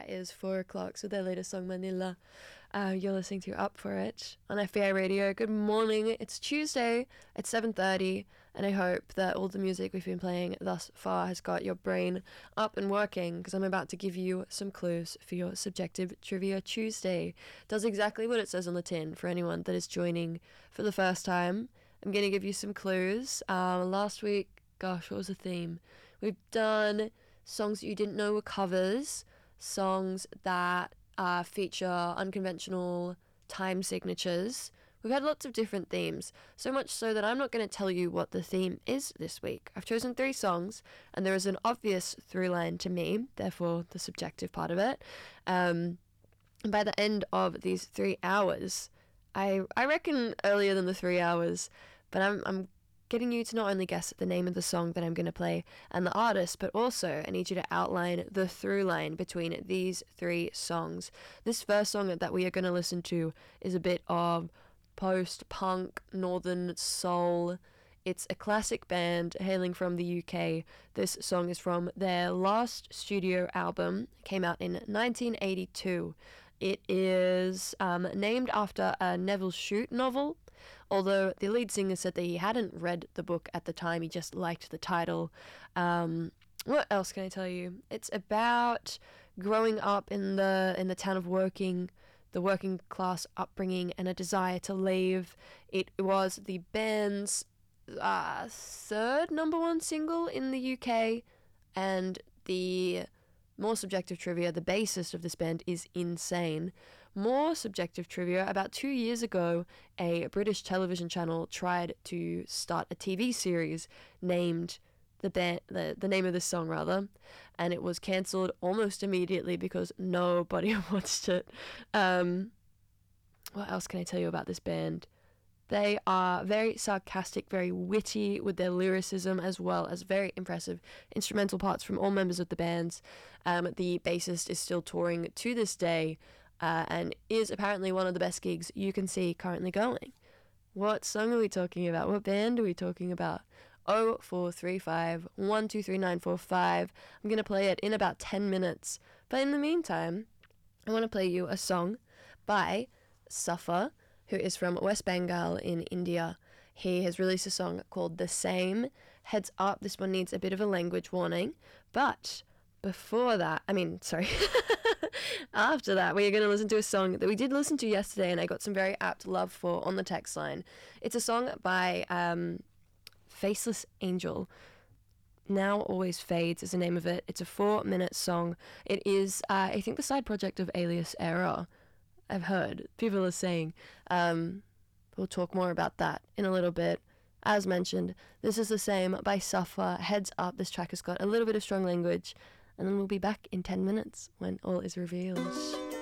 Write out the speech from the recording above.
That is 4 o'clock, so their latest song, Manila. You're listening to Up For It on FBI Radio. Good morning. It's Tuesday at 7:30, and I hope that all the music we've been playing thus far has got your brain up and working, because I'm about to give you some clues for your Subjective Trivia Tuesday. Does exactly what it says on the tin for anyone that is joining for the first time. I'm going to give you some clues. Last week, gosh, what was the theme? We've done songs that you didn't know were covers, songs that feature unconventional time signatures. We've had lots of different themes, so much so that I'm not going to tell you what the theme is this week. I've chosen 3 songs, and there is an obvious through line to me, therefore the subjective part of it. And by the end of these 3 hours, I reckon earlier than the 3 hours, but I'm getting you to not only guess the name of the song that I'm going to play and the artist, but also I need you to outline the through line between these 3 songs. This first song that we are going to listen to is a bit of post-punk northern soul. It's a classic band hailing from the UK. This song is from their last studio album. It came out in 1982. It is named after a Neville Shute novel, although the lead singer said that he hadn't read the book at the time, he just liked the title. What else can I tell you? It's about growing up in the town of Woking, the working class upbringing, and a desire to leave. It was the band's 3rd #1 single in the UK, and the more subjective trivia, the bassist of this band is insane. More subjective trivia, about 2 years ago, a British television channel tried to start a TV series named the name of this song rather, and it was cancelled almost immediately because nobody watched it. What else can I tell you about this band? They are very sarcastic, very witty with their lyricism, as well as very impressive instrumental parts from all members of the bands. The bassist is still touring to this day, and is apparently one of the best gigs you can see currently going. What song are we talking about? What band are we talking about? 0435 123 I'm going to play it in about 10 minutes. But in the meantime, I want to play you a song by Safa, who is from West Bengal in India. He has released a song called The Same. Heads up, this one needs a bit of a language warning. But before that, after that, we are going to listen to a song that we did listen to yesterday and I got some very apt love for on the text line. It's a song by Faceless Angel. Now Always Fades is the name of it. It's a 4-minute song. It is, I think, the side project of Alias Error. I've heard people are saying. We'll talk more about that in a little bit. As mentioned, this is The Same by Safa. Heads up, this track has got a little bit of strong language, and then we'll be back in 10 minutes when all is revealed.